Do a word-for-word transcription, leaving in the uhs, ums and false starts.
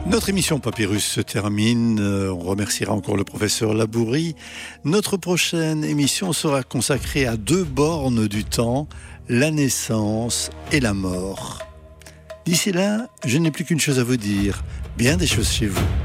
Notre émission Papyrus se termine. On remerciera encore le professeur Labourie. Notre prochaine émission sera consacrée à deux bornes du temps, la naissance et la mort. D'ici là, je n'ai plus qu'une chose à vous dire. Bien des choses chez vous.